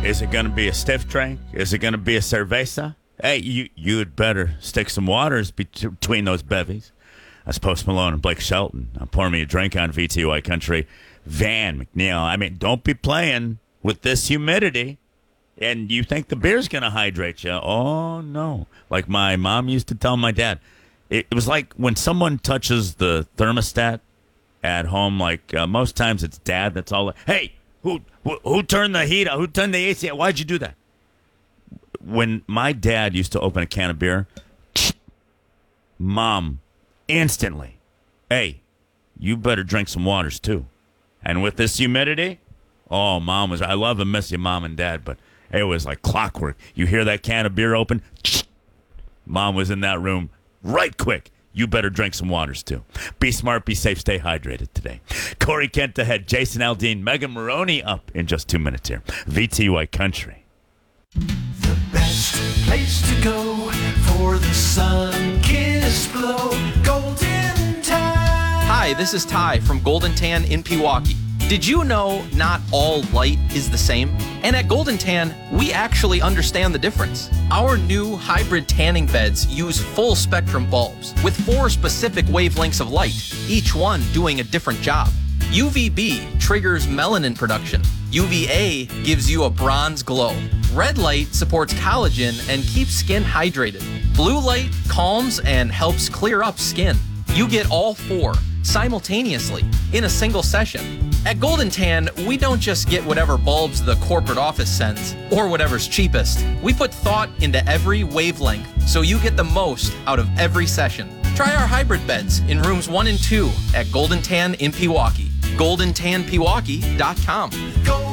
Is it going to be a stiff drink? Is it going to be a cerveza? Hey, you'd better stick some waters between those bevies. That's Post Malone and Blake Shelton. Pour me a drink on VTY Country. Van McNeil. I mean, don't be playing with this humidity. And you think the beer's going to hydrate you. Oh, no. Like my mom used to tell my dad. It was like when someone touches the thermostat at home, like most times it's dad that's all like, hey, who turned the heat on? Who turned the AC on? Why'd you do that? When my dad used to open a can of beer, Mom, instantly, hey, you better drink some waters too. And with this humidity, oh, Mom was, I love and miss you, Mom and Dad, but it was like clockwork. You hear that can of beer open, Mom was in that room right quick. You better drink some waters, too. Be smart, be safe, stay hydrated today. Corey Kent ahead, Jason Aldean, Megan Maroney up in just 2 minutes here. VTY Country. The best place to go for the sun-kissed glow. Golden Tan. Hi, this is Ty from Golden Tan in Pewaukee. Did you know not all light is the same? And at Golden Tan, we actually understand the difference. Our new hybrid tanning beds use full spectrum bulbs with 4 specific wavelengths of light, each one doing a different job. UVB triggers melanin production. UVA gives you a bronze glow. Red light supports collagen and keeps skin hydrated. Blue light calms and helps clear up skin. You get all 4 simultaneously in a single session. At Golden Tan, we don't just get whatever bulbs the corporate office sends or whatever's cheapest. We put thought into every wavelength so you get the most out of every session. Try our hybrid beds in rooms 1 and 2 at Golden Tan in Pewaukee. GoldenTanPewaukee.com.